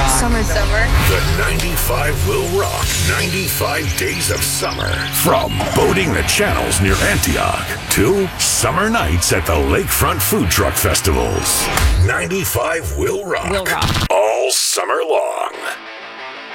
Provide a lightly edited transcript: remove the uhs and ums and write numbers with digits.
rock. Summer. The 95 will rock 95 days of summer. From boating the channels near Antioch to summer nights at the Lakefront Food Truck Festivals. 95 will rock. Will rock. All summer long.